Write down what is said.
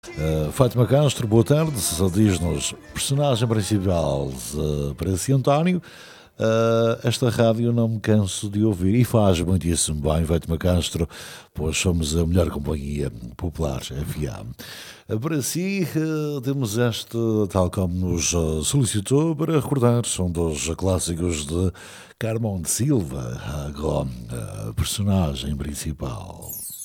Fátima Castro, boa tarde. Só diz-nos personagem principal para si, António. Esta rádio não me canso de ouvir e faz muitíssimo bem, Fátima Castro, pois somos a melhor companhia popular FM. Para si, temos este, tal como nos solicitou, para recordar, são dos clássicos de Carmão de Silva, agora, personagem principal.